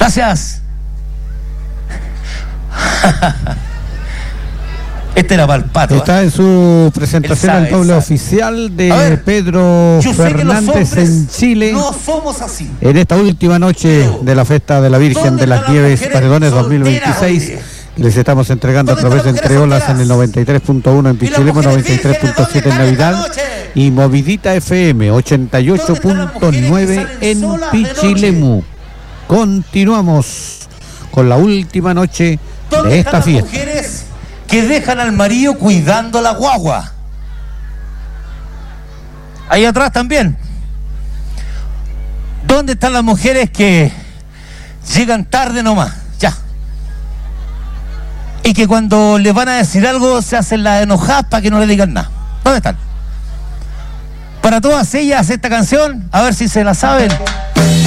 Gracias. Este era para el Pato. Está en su presentación el doble oficial de Pedro Fernández en Chile. No somos así. En esta última noche de la Fiesta de la Virgen de las Nieves Paredones 2026. Les estamos entregando a través de Entre Olas en el 93.1 en Pichilemu, 93.7 en Navidad y Movidita FM 88.9 en Pichilemu. Continuamos con la última noche de esta fiesta. Mujeres que dejan al marido cuidando la guagua. Ahí atrás también. ¿Dónde están las mujeres que llegan tarde nomás? Ya. Y que cuando les van a decir algo se hacen las enojadas para que no le digan nada. ¿Dónde están? Para todas ellas esta canción, a ver si se la saben.